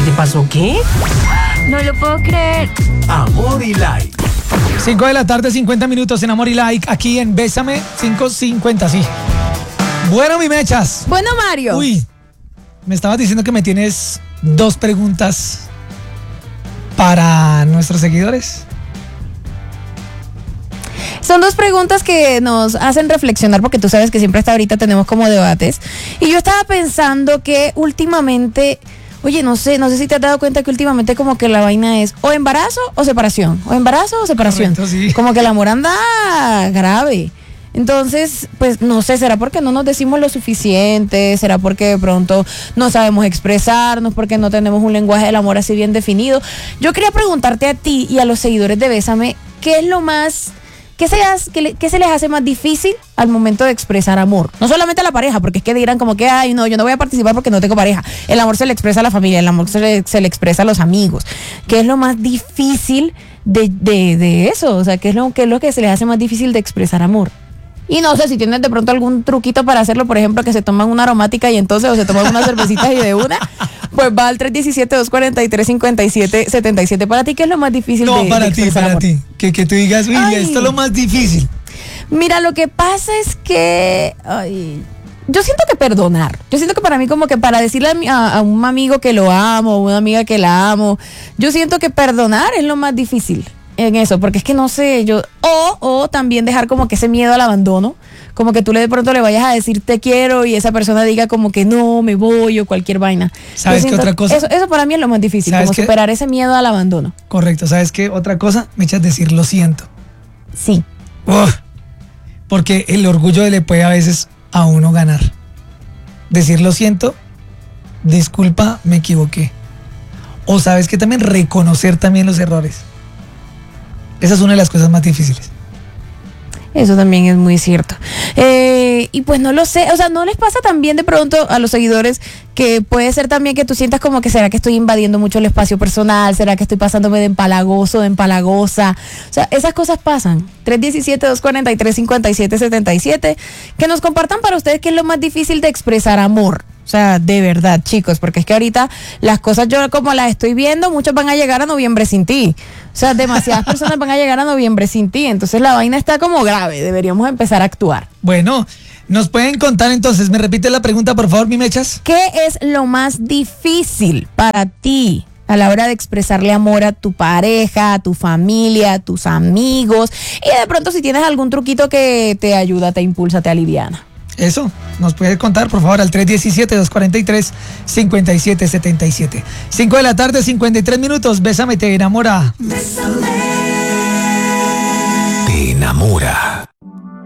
¿Qué te pasó? ¿Qué? No lo puedo creer. Amor y Like. 5 de la tarde, 50 minutos en Amor y Like, aquí en Bésame 5:50, sí. Bueno, mi mechas. Bueno, Mario. Uy, me estabas diciendo que me tienes 2 preguntas para nuestros seguidores. Son 2 preguntas que nos hacen reflexionar, porque tú sabes que siempre hasta ahorita tenemos como debates. Y yo estaba pensando que últimamente, oye, no sé si te has dado cuenta que últimamente como que la vaina es o embarazo o separación, o embarazo o separación. Correcto, sí. Como que el amor anda grave. Entonces, pues no sé, ¿será porque no nos decimos lo suficiente? ¿Será porque de pronto no sabemos expresarnos? ¿Porque no tenemos un lenguaje del amor así bien definido? Yo quería preguntarte a ti y a los seguidores de Bésame, ¿qué es lo más... ¿Qué se les hace más difícil al momento de expresar amor? No solamente a la pareja, porque es que dirán como que, ay, no, yo no voy a participar porque no tengo pareja. El amor se le expresa a la familia, el amor se le expresa a los amigos. ¿Qué es lo más difícil de eso? O sea, ¿qué es lo que se les hace más difícil de expresar amor? Y no sé si tienes de pronto algún truquito para hacerlo, por ejemplo, que se toman una aromática y entonces, o se toman unas cervecitas y de una, pues va al 317-243-5777. Para ti, ¿qué es lo más difícil de expresar amor? Ti. Que tú digas, uy, esto es lo más difícil. Mira, lo que pasa es que... yo siento que perdonar. Yo siento que para mí como que para decirle a un amigo que lo amo, o una amiga que la amo, yo siento que perdonar es lo más difícil en eso, porque es que no sé, o también dejar como que ese miedo al abandono, como que tú de pronto le vayas a decir te quiero y esa persona diga como que no, me voy o cualquier vaina. ¿Sabes qué otra cosa? Eso para mí es lo más difícil, como superar ese miedo al abandono. Correcto, ¿sabes qué? Otra cosa, me echas decir lo siento. Sí. Porque el orgullo le puede a veces a uno ganar. Decir lo siento, disculpa, me equivoqué. O sabes que también reconocer también los errores. Esa es una de las cosas más difíciles. Eso también es muy cierto. Y pues no lo sé, o sea, ¿no les pasa también de pronto a los seguidores que puede ser también que tú sientas como que será que estoy invadiendo mucho el espacio personal? ¿Será que estoy pasándome de empalagoso, de empalagosa? O sea, esas cosas pasan. 317-243-5777. Que nos compartan para ustedes qué es lo más difícil de expresar amor. O sea, de verdad, chicos, porque es que ahorita las cosas yo como las estoy viendo, muchos van a llegar a noviembre sin ti. O sea, demasiadas personas van a llegar a noviembre sin ti. Entonces la vaina está como grave, deberíamos empezar a actuar. Bueno, nos pueden contar entonces, ¿me repite la pregunta por favor, mi mechas? ¿Qué es lo más difícil para ti a la hora de expresarle amor a tu pareja, a tu familia, a tus amigos? Y de pronto si tienes algún truquito que te ayuda, te impulsa, te aliviana. Eso, nos puede contar por favor al 317-243-5777. 5 de la tarde, 53 minutos. Bésame, te enamora. Bésame. Te enamora.